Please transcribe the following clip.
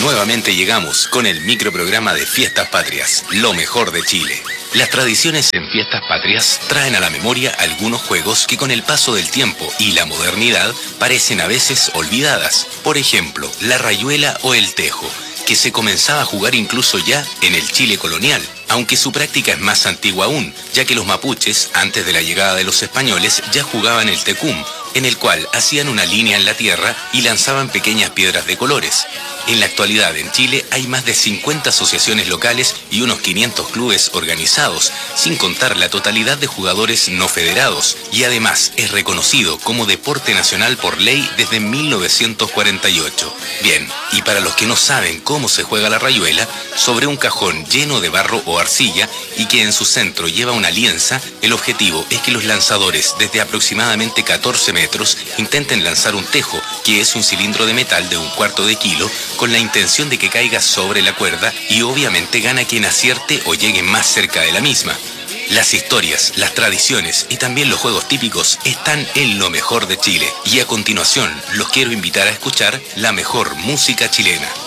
Nuevamente llegamos con el microprograma de Fiestas Patrias, lo mejor de Chile. Las tradiciones en Fiestas Patrias traen a la memoria algunos juegos que con el paso del tiempo y la modernidad parecen a veces olvidadas. Por ejemplo, la rayuela o el tejo, que se comenzaba a jugar incluso ya en el Chile colonial, aunque su práctica es más antigua aún, ya que los mapuches, antes de la llegada de los españoles, ya jugaban el tecum, en el cual hacían una línea en la tierra y lanzaban pequeñas piedras de colores. En la actualidad en Chile hay más de 50 asociaciones locales y unos 500 clubes organizados, sin contar la totalidad de jugadores no federados, y además es reconocido como deporte nacional por ley desde 1948. Bien, y para los que no saben cómo se juega la rayuela, sobre un cajón lleno de barro o arcilla y que en su centro lleva una lienza, el objetivo es que los lanzadores desde aproximadamente 14 metros intenten lanzar un tejo, que es un cilindro de metal de 1/4 de kilo, con la intención de que caiga sobre la cuerda y obviamente gana quien acierte o llegue más cerca de la misma. Las historias, las tradiciones y también los juegos típicos están en lo mejor de Chile. Y a continuación los quiero invitar a escuchar la mejor música chilena.